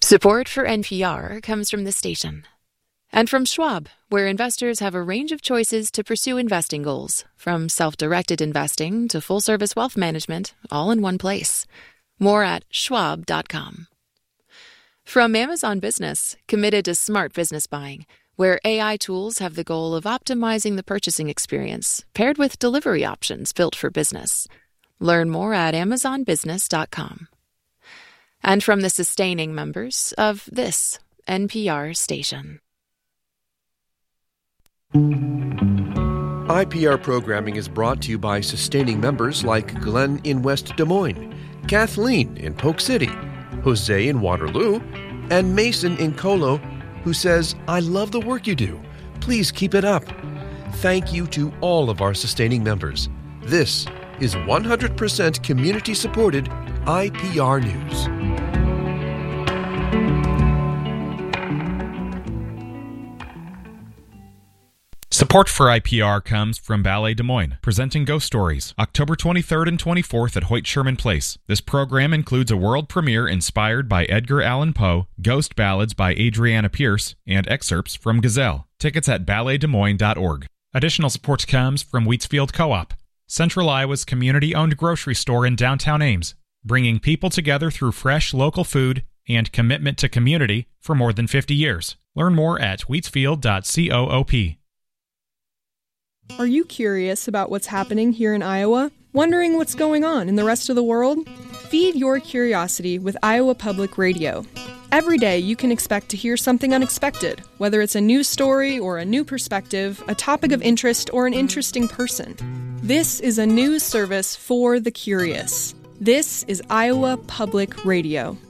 Support for NPR comes from this station. And from Schwab, where investors have a range of choices to pursue investing goals, from self-directed investing to full-service wealth management, all in one place. More at schwab.com. From Amazon Business, committed to smart business buying, where AI tools have the goal of optimizing the purchasing experience, paired with delivery options built for business. Learn more at amazonbusiness.com. And from the sustaining members of this NPR station. IPR programming is brought to you by sustaining members like Glenn in West Des Moines, Kathleen in Polk City, Jose in Waterloo, and Mason in Colo, who says, "I love the work you do. Please keep it up." Thank you to all of our sustaining members. This is 100% community-supported IPR News. Support for IPR comes from Ballet Des Moines, presenting Ghost Stories, October 23rd and 24th at Hoyt Sherman Place. This program includes a world premiere inspired by Edgar Allan Poe, ghost ballads by Adriana Pierce, and excerpts from Gazelle. Tickets at balletdesmoines.org. Additional support comes from Wheatsfield Co-op, Central Iowa's community-owned grocery store in downtown Ames, bringing people together through fresh local food and commitment to community for more than 50 years. Learn more at wheatsfield.coop. Are you curious about what's happening here in Iowa? Wondering what's going on in the rest of the world? Feed your curiosity with Iowa Public Radio. Every day you can expect to hear something unexpected, whether it's a news story or a new perspective, a topic of interest, or an interesting person. This is a news service for the curious. This is Iowa Public Radio.